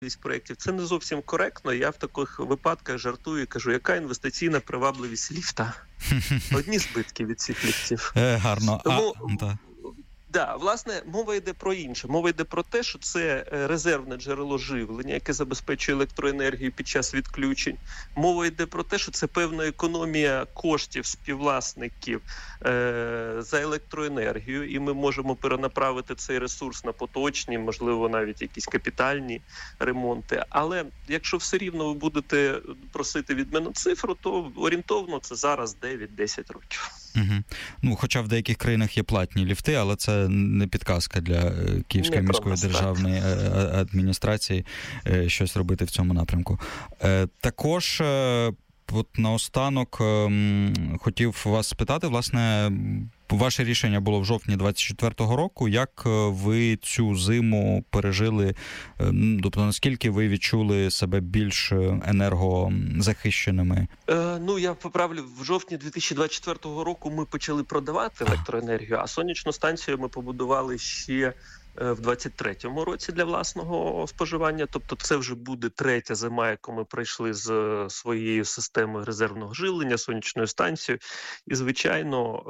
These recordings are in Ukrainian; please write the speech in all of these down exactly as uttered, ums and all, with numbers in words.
проєктів. Це не зовсім коректно. Я в таких випадках жартую і кажу, яка інвестиційна привабливість ліфта? Одні збитки від цих ліфтів. Е, гарно. Тому... А, Да, власне, мова йде про інше. Мова йде про те, що це резервне джерело живлення, яке забезпечує електроенергію під час відключень. Мова йде про те, що це певна економія коштів співвласників е- за електроенергію, і ми можемо перенаправити цей ресурс на поточні, можливо, навіть якісь капітальні ремонти. Але якщо все рівно ви будете просити від мене цифру, то орієнтовно це зараз дев'ять-десять років. Угу. Ну, хоча в деяких країнах є платні ліфти, але це не підказка для Київської міської державної адміністрації щось робити в цьому напрямку. Також от наостанок хотів вас спитати, власне, ваше рішення було в жовтні двадцять четвертого року. Як ви цю зиму пережили? Тобто, наскільки ви відчули себе більш енергозахищеними? Е, ну, я поправлю, в жовтні дві тисячі двадцять четвертого року ми почали продавати електроенергію, а сонячну станцію ми побудували ще в двадцять третьому році для власного споживання. Тобто це вже буде третя зима, яку ми пройшли з своєю системою резервного живлення, сонячною станцією. І, звичайно,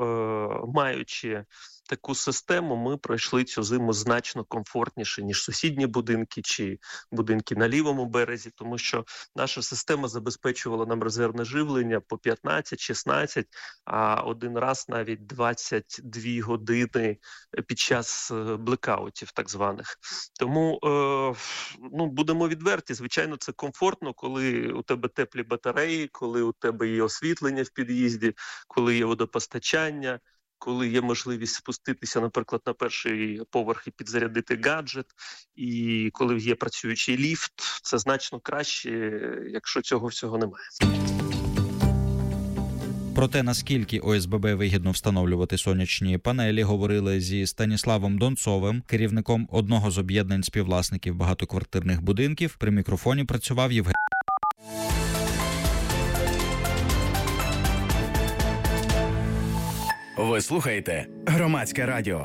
маючи таку систему, ми пройшли цю зиму значно комфортніше, ніж сусідні будинки чи будинки на лівому березі, тому що наша система забезпечувала нам резервне живлення по п'ятнадцять-шістнадцять, а один раз навіть двадцять дві години під час блекаутів так званих. Тому, е, ну, будемо відверті, звичайно, це комфортно, коли у тебе теплі батареї, коли у тебе є освітлення в під'їзді, коли є водопостачання, коли є можливість спуститися, наприклад, на перший поверх і підзарядити гаджет, і коли є працюючий ліфт, це значно краще, якщо цього всього немає. Про те, наскільки О С Б Б вигідно встановлювати сонячні панелі, говорили зі Станіславом Донцовим, керівником одного з об'єднань співвласників багатоквартирних будинків. При мікрофоні працював Євген. Ви слухаєте Громадське радіо.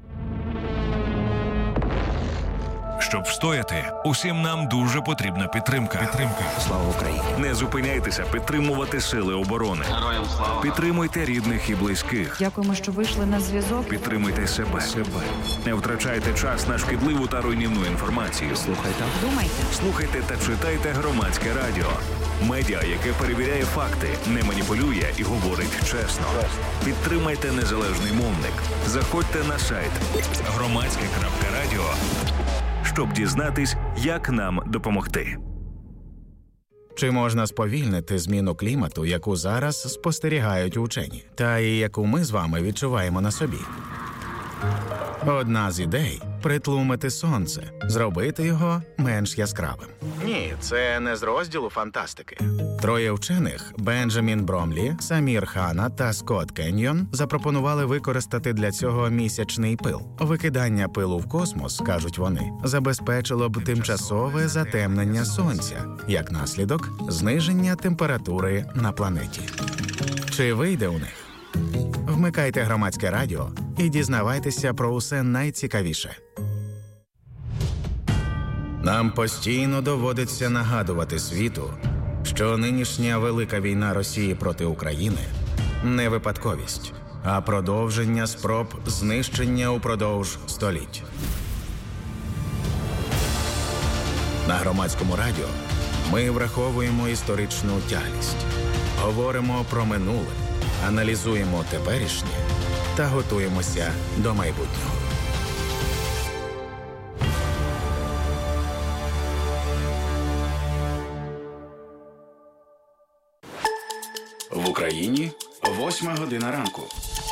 Щоб встояти, усім нам дуже потрібна підтримка. Підтримка. Слава Україні! Не зупиняйтеся підтримувати сили оборони. Героям слава! Підтримуйте рідних і близьких. Дякуємо, що вийшли на зв'язок. Підтримуйте себе. себе. Не втрачайте час на шкідливу та руйнівну інформацію. Слухайте. Думайте. Слухайте та читайте Громадське радіо. Медіа, яке перевіряє факти, не маніпулює і говорить чесно. Підтримайте незалежний мовник. Заходьте на сайт громадське крапка радіо, щоб дізнатись, як нам допомогти. Чи можна сповільнити зміну клімату, яку зараз спостерігають учені, та і яку ми з вами відчуваємо на собі? Одна з ідей – притлумити сонце, зробити його менш яскравим. Ні, це не з розділу фантастики. Троє вчених – Бенджамін Бромлі, Самір Хана та Скотт Кеньйон – запропонували використати для цього місячний пил. Викидання пилу в космос, кажуть вони, забезпечило б тимчасове затемнення сонця, як наслідок – зниження температури на планеті. Чи вийде у них? Вмикайте Громадське радіо і дізнавайтеся про усе найцікавіше. Нам постійно доводиться нагадувати світу, що нинішня велика війна Росії проти України – не випадковість, а продовження спроб знищення упродовж століть. На Громадському радіо ми враховуємо історичну тяглість, говоримо про минуле, аналізуємо теперішнє та готуємося до майбутнього. В Україні восьма година ранку.